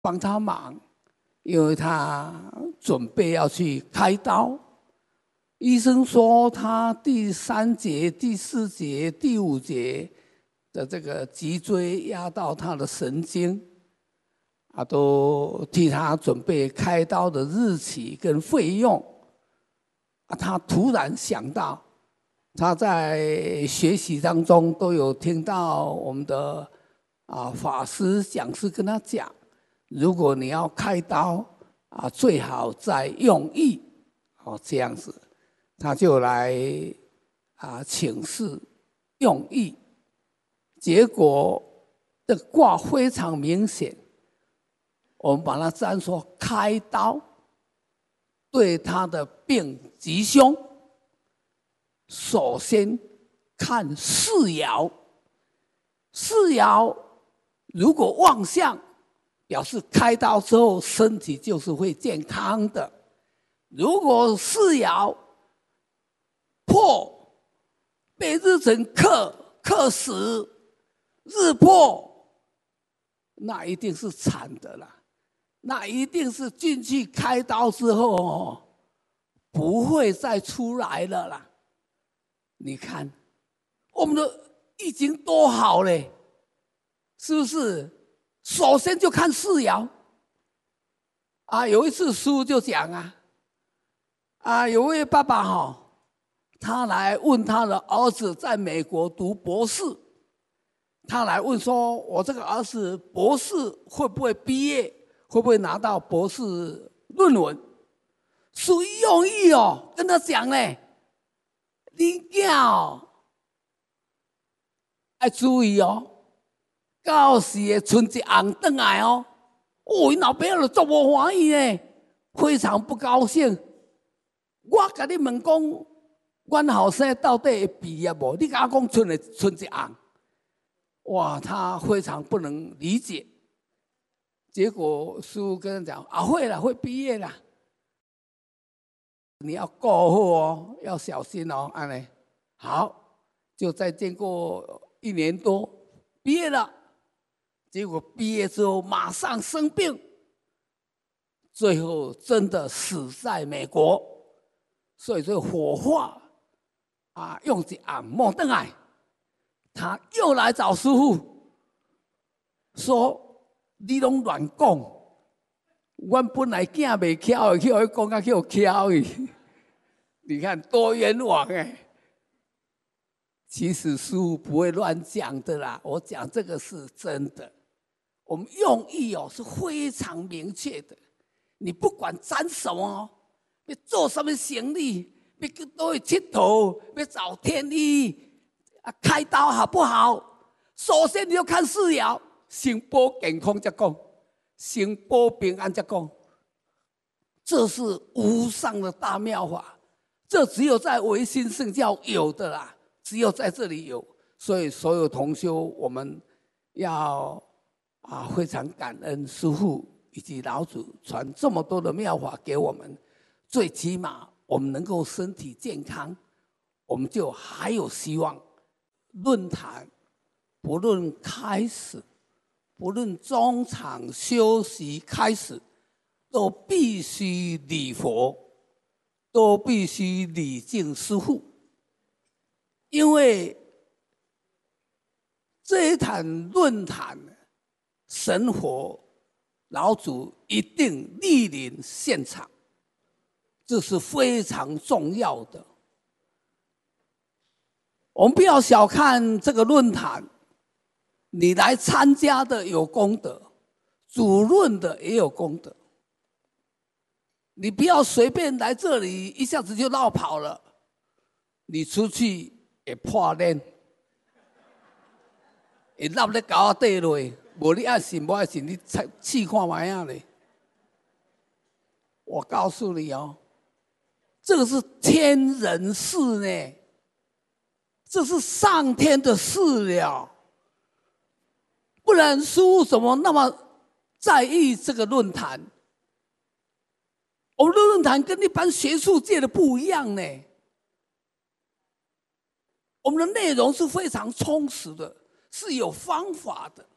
帮他忙，因为他准备要去开刀。医生说他第3节、第4节、第5节的这个脊椎压到他的神经，都替他准备开刀的日期跟费用。他突然想到，他在学习当中都有听到我们的法师讲师跟他讲，如果你要开刀最好再用意这样子，他就来请示用意，结果的卦非常明显，我们把它占说开刀，对他的病吉凶。首先看四爻，四爻如果旺相，表示开刀之后身体就是会健康的；如果四爻破，被日辰克死，日破，那一定是惨的啦，那一定是进去开刀之后不会再出来了啦。你看我们的易经多好嘞，是不是？首先就看四爻有一次书就讲有位爸爸他来问他的儿子在美国读博士，他来问说，我这个儿子博士会不会毕业，会不会拿到博士论文？书用意跟他讲呢，你囝要注意到时会剩一红回来伊老爸就足无欢喜呢，非常不高兴。我甲你问讲，阮后生到底会毕业无？你甲我讲剩一红，哇，他非常不能理解。结果师父跟他讲会啦，会毕业啦，你要顾好要小心安尼。好，就再经过1年多，毕业了。结果毕业之后马上生病，最后真的死在美国。所以这个火化用一红莫回来，他又来找师父说：“你拢乱讲，阮本来囝袂巧的，去伊讲啊，去有巧伊。你看多冤枉其实师父不会乱讲的啦，我讲这个是真的。我们用意是非常明确的。你不管沾什么，要做什么行李，要去哪里佚佗，要找天医开刀好不好？首先你要看四爻，先保健康再讲，先保平安再讲。这是无上的大妙法，这只有在唯心圣教有的啦，只有在这里有。所以所有同修，我们要非常感恩师父以及老祖传这么多的妙法给我们，最起码我们能够身体健康，我们就还有希望。论坛不论开始，不论中场休息开始，都必须礼佛，都必须礼敬师父，因为这一场论坛，神佛老祖一定莅临现场，这是非常重要的。我们不要小看这个论坛，你来参加的有功德，主论的也有功德。你不要随便来这里一下子就绕跑了，你出去会破脸，会落在狗仔底落，无你爱信不爱信，你试看卖啊咧。我告诉你这个是天人事呢，这是上天的事了。不然师父怎么那么在意这个论坛？我们的论坛跟一般学术界的不一样呢，我们的内容是非常充实的，是有方法的。